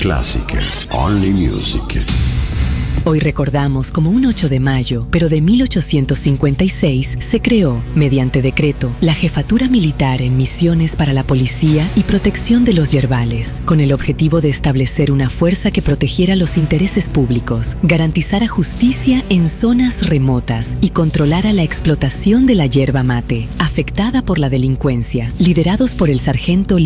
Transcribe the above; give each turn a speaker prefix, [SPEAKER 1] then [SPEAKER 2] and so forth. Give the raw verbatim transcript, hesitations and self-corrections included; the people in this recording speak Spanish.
[SPEAKER 1] Classic, only music.
[SPEAKER 2] Hoy recordamos como un ocho de mayo, pero de mil ochocientos cincuenta y seis se creó, mediante decreto, la Jefatura Militar en Misiones para la Policía y Protección de los Yerbales, con el objetivo de establecer una fuerza que protegiera los intereses públicos, garantizara justicia en zonas remotas y controlara la explotación de la yerba mate, afectada por la delincuencia, liderados por el sargento